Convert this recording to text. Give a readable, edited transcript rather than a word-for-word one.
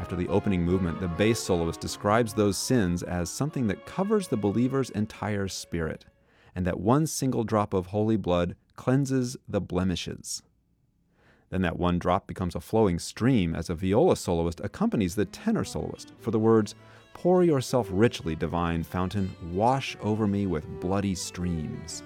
After the opening movement, the bass soloist describes those sins as something that covers the believer's entire spirit, and that one single drop of holy blood cleanses the blemishes. Then that one drop becomes a flowing stream as a viola soloist accompanies the tenor soloist for the words, "Pour yourself richly, divine fountain, wash over me with bloody streams."